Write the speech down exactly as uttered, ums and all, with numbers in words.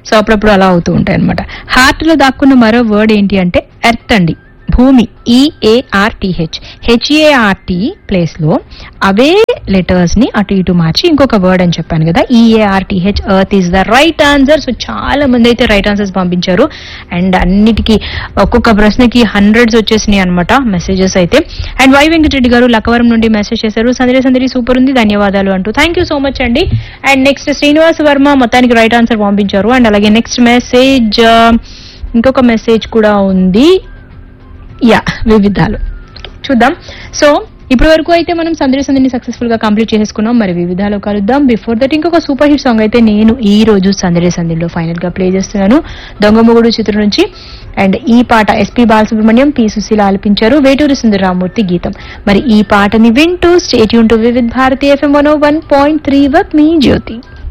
So అప్పుడప్పుడు అలా అవుతూ ఉంటాయి అనమాట. హార్ట్ లో దాక్కున్న మరో వర్డ్ ఏంటి అంటే ఎర్త్ అండి, భూమి. ఈఏఆర్టీహెచ్ హెచ్ఏఆర్టీ ప్లేస్ లో అవే లెటర్స్ ని అటు ఇటు మార్చి ఇంకొక వర్డ్ అని చెప్పాను కదా, ఈఏఆర్టీహెచ్, earth is the right answer. So చాలా మంది అయితే రైట్ ఆన్సర్స్ పంపించారు అండ్ అన్నిటికీ ఒక్కొక్క ప్రశ్నకి హండ్రెడ్స్ వచ్చేసినాయి అనమాట మెసేజెస్ అయితే. అండ్ వై వెంకటరెడ్డి గారు లక్కవరం నుండి మెసేజ్ చేశారు, సందడి సందడి సూపర్ ఉంది ధన్యవాదాలు అంటూ. థ్యాంక్ యూ సో మచ్ అండి. అండ్ నెక్స్ట్ శ్రీనివాస్ వర్మ మొత్తానికి రైట్ ఆన్సర్ పంపించారు. అండ్ అలాగే నెక్స్ట్ మెసేజ్, ఇంకొక మెసేజ్ కూడా ఉంది, యా వివిధాలు చూద్దాం. సో ఇప్పటి వరకు అయితే మనం సందడి సందడిని సక్సెస్ఫుల్ గా కంప్లీట్ చేసుకున్నాం. మరి వివిధాలు కలుద్దాం. బిఫోర్ దట్ ఇంకొక సూపర్ హిట్ సాంగ్ అయితే నేను ఈ రోజు సందడి సందడిలో ఫైనల్ గా ప్లే చేస్తున్నాను, దొంగ మొగుడు చిత్రం నుంచి. అండ్ ఈ పాట ఎస్పీ బాలసుబ్రహ్మణ్యం, పి సుశీల ఆలపించారు, వేటూరి సుందరరామూర్తి గీతం. మరి ఈ పాటని వింటూ stay tune to Vividh Bharati FM one oh one point three with me Jyothi.